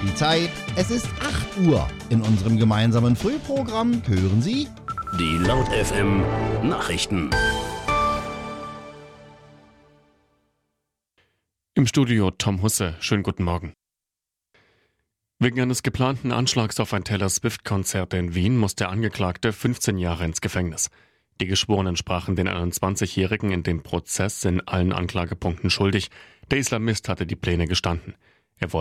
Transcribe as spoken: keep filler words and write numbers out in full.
Die Zeit, es ist acht Uhr. In unserem gemeinsamen Frühprogramm hören Sie die Laut F M Nachrichten. Im Studio Tom Husse. Schönen guten Morgen. Wegen eines geplanten Anschlags auf ein Taylor Swift-Konzert in Wien muss der Angeklagte fünfzehn Jahre ins Gefängnis. Die Geschworenen sprachen den einundzwanzigjährigen in dem Prozess in allen Anklagepunkten schuldig. Der Islamist hatte die Pläne gestanden.